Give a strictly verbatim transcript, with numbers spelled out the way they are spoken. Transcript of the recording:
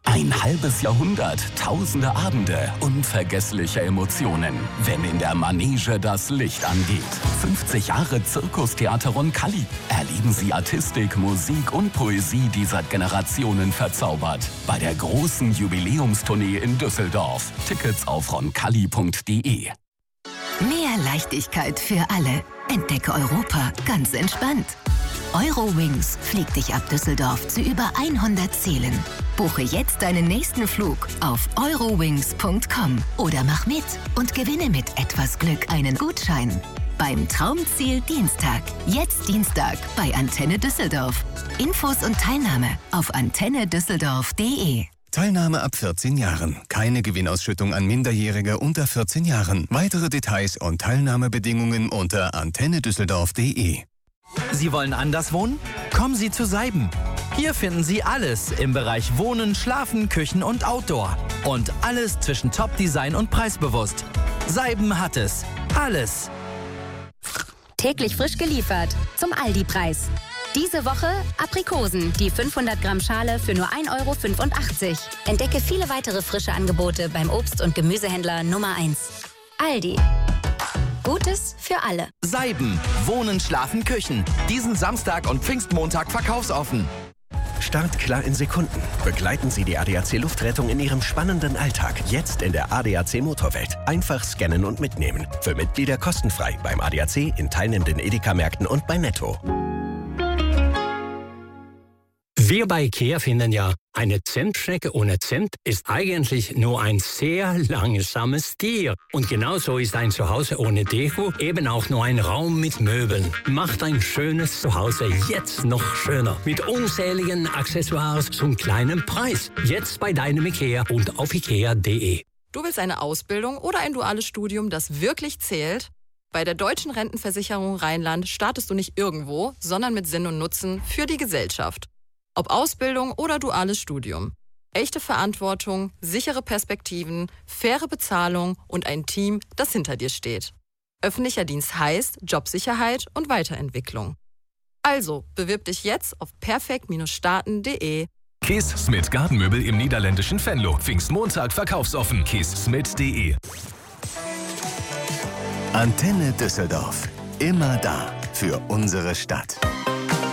Ein halbes Jahrhundert, tausende Abende, unvergessliche Emotionen, wenn in der Manege das Licht angeht. fünfzig Jahre Zirkustheater Roncalli. Erleben Sie Artistik, Musik und Poesie, die seit Generationen verzaubert. Bei der großen Jubiläumstournee in Düsseldorf. Tickets auf roncalli punkt de. Mehr Leichtigkeit für alle. Entdecke Europa ganz entspannt. Eurowings fliegt dich ab Düsseldorf zu über hundert Zielen. Buche jetzt deinen nächsten Flug auf eurowings punkt com oder mach mit und gewinne mit etwas Glück einen Gutschein. Beim Traumziel Dienstag. Jetzt Dienstag bei Antenne Düsseldorf. Infos und Teilnahme auf antenne düsseldorf punkt de. Teilnahme ab vierzehn Jahren. Keine Gewinnausschüttung an Minderjährige unter vierzehn Jahren. Weitere Details und Teilnahmebedingungen unter antenne düsseldorf punkt de. Sie wollen anders wohnen? Kommen Sie zu Seiben. Hier finden Sie alles im Bereich Wohnen, Schlafen, Küchen und Outdoor. Und alles zwischen Top-Design und preisbewusst. Seiben hat es. Alles. Täglich frisch geliefert. Zum Aldi-Preis. Diese Woche Aprikosen, die fünfhundert Gramm Schale für nur ein Euro fünfundachtzig. Entdecke viele weitere frische Angebote beim Obst- und Gemüsehändler Nummer eins. Aldi. Gutes für alle. Seiben. Wohnen, Schlafen, Küchen. Diesen Samstag und Pfingstmontag verkaufsoffen. Startklar in Sekunden. Begleiten Sie die A D A C Luftrettung in Ihrem spannenden Alltag. Jetzt in der A D A C Motorwelt. Einfach scannen und mitnehmen. Für Mitglieder kostenfrei beim A D A C, in teilnehmenden Edeka-Märkten und bei Netto. Wir bei IKEA finden ja, eine Zentstrecke ohne Zent ist eigentlich nur ein sehr langsames Tier. Und genauso ist ein Zuhause ohne Deko eben auch nur ein Raum mit Möbeln. Macht ein schönes Zuhause jetzt noch schöner. Mit unzähligen Accessoires zum kleinen Preis. Jetzt bei deinem IKEA und auf ikea punkt de. Du willst eine Ausbildung oder ein duales Studium, das wirklich zählt? Bei der Deutschen Rentenversicherung Rheinland startest du nicht irgendwo, sondern mit Sinn und Nutzen für die Gesellschaft. Ob Ausbildung oder duales Studium. Echte Verantwortung, sichere Perspektiven, faire Bezahlung und ein Team, das hinter dir steht. Öffentlicher Dienst heißt Jobsicherheit und Weiterentwicklung. Also, bewirb dich jetzt auf perfekt starten punkt de. Kees Smit Gartenmöbel im niederländischen Venlo. Pfingstmontag verkaufsoffen. kees smit punkt de. Antenne Düsseldorf. Immer da für unsere Stadt.